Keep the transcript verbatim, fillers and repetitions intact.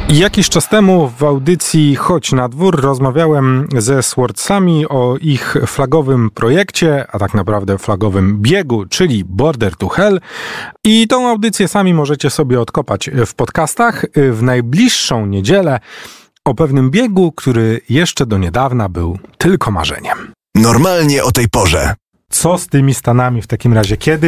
Jakiś czas temu w audycji Chodź na dwór rozmawiałem ze Swordsami o ich flagowym projekcie, a tak naprawdę flagowym biegu, czyli Border to Hell. I tą audycję sami możecie sobie odkopać w podcastach w najbliższą niedzielę o pewnym biegu, który jeszcze do niedawna był tylko marzeniem. Normalnie o tej porze. Co z tymi Stanami w takim razie? Kiedy